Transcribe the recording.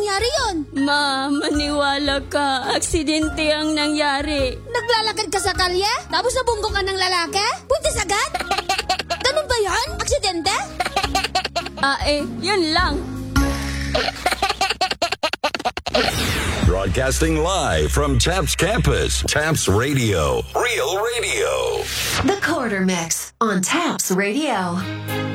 nangyari yon? Ma, maniwala ka. Aksidente ang nangyari. Naglalakad ka sa kalye? Tapos nabunggong ka ng lalaki? Buntis agad? Ganun ba yan? Aksidente? Yun lang. Broadcasting live from TAPS Campus. TAPS Radio. Real Radio. The Quarter Mix on TAPS Radio.